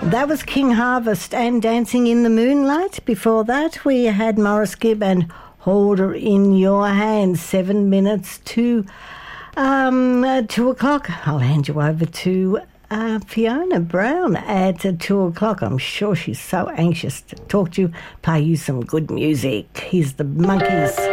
That was King Harvest and Dancing in the Moonlight. Before that, we had Morris Gibb and Hold Her in Your Hands. 7 minutes to 2 o'clock. I'll hand you over to Fiona Brown at 2 o'clock. I'm sure she's so anxious to talk to you, play you some good music. Here's the Monkeys.